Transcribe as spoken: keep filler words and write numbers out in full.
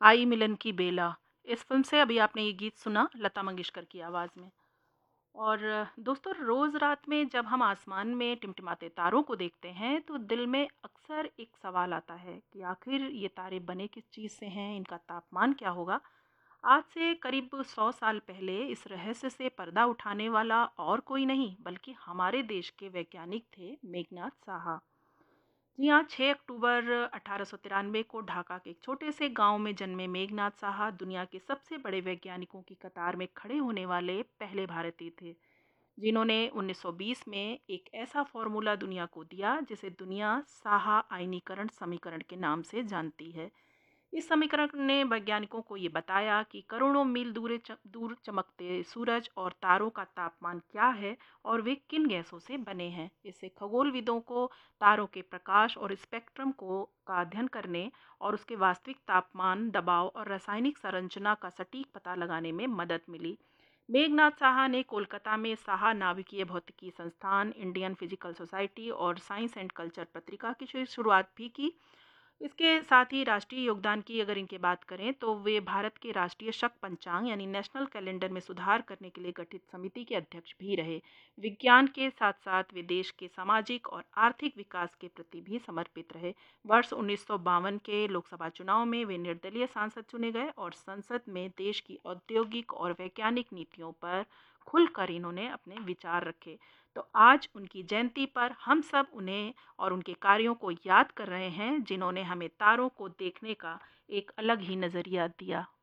आई मिलन की बेला। इस फ़िल्म से अभी आपने ये गीत सुना लता मंगेशकर की आवाज़ में। और दोस्तों, रोज़ रात में जब हम आसमान में टिमटिमाते तारों को देखते हैं तो दिल में अक्सर एक सवाल आता है कि आखिर ये तारे बने किस चीज़ से हैं, इनका तापमान क्या होगा। आज से करीब सौ साल पहले इस रहस्य से पर्दा उठाने वाला और कोई नहीं बल्कि हमारे देश के वैज्ञानिक थे मेघनाथ साहा। जी हाँ, छह अक्टूबर अठारह सौ तिरानवे को ढाका के एक छोटे से गांव में जन्मे मेघनाथ साहा दुनिया के सबसे बड़े वैज्ञानिकों की कतार में खड़े होने वाले पहले भारतीय थे, जिन्होंने उन्नीस सौ बीस में एक ऐसा फॉर्मूला दुनिया को दिया जिसे दुनिया साहा आयनीकरण समीकरण के नाम से जानती है। इस समीकरण ने वैज्ञानिकों को ये बताया कि करोड़ों मील दूर च, दूर चमकते सूरज और तारों का तापमान क्या है और वे किन गैसों से बने हैं। इससे खगोलविदों को तारों के प्रकाश और स्पेक्ट्रम को का अध्ययन करने और उसके वास्तविक तापमान, दबाव और रासायनिक संरचना का सटीक पता लगाने में मदद मिली। मेघनाथ साहा ने कोलकाता में साहा नाभिकीय भौतिकी संस्थान, इंडियन फिजिकल सोसाइटी और साइंस एंड कल्चर पत्रिका की शुरुआत भी की। इसके साथ ही राष्ट्रीय योगदान की अगर इनकी बात करें तो वे भारत के राष्ट्रीय शक पंचांग यानी नेशनल कैलेंडर में सुधार करने के लिए गठित समिति के अध्यक्ष भी रहे। विज्ञान के साथ साथ वे देश के सामाजिक और आर्थिक विकास के प्रति भी समर्पित रहे। वर्ष उन्नीस सौ बावन के लोकसभा चुनाव में वे निर्दलीय सांसद चुने गए और संसद में देश की औद्योगिक और वैज्ञानिक नीतियों पर खुलकर इन्होंने अपने विचार रखे। तो आज उनकी जयंती पर हम सब उन्हें और उनके कार्यों को याद कर रहे हैं, जिन्होंने हमें तारों को देखने का एक अलग ही नज़रिया दिया।